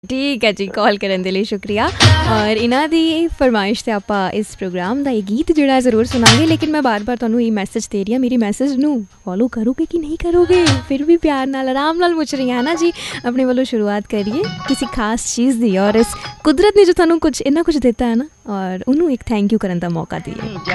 ठीक है जी, कॉल करने के लिए शुक्रिया। और इन्हों की फरमाइश से आप इस प्रोग्राम का ये गीत जोड़ा जरूर सुनाएंगे, लेकिन मैं बार बार तुहानू ये मैसेज दे रही हूँ, मेरी मैसेज नू फॉलो करोगे कि नहीं करोगे? फिर भी प्यार नाल आराम नाल पूछ रही है ना जी। अपने वालों शुरुआत करिए किसी खास चीज़ की, और इस कुदरत ने जो थानू कुछ इन्ना कुछ दिता है ना, और उन्होंने एक थैंक यू करने का मौका दिए।